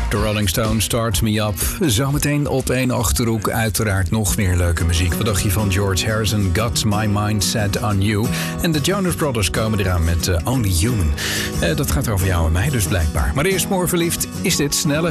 De Rolling Stones, Start Me Up. Zometeen op één Achterhoek uiteraard nog meer leuke muziek. Wat dacht je van George Harrison, Got My Mind Set On You? En de Jonas Brothers komen eraan met Only Human. Dat gaat over jou en mij dus blijkbaar. Maar eerst More Verliefd is dit snelle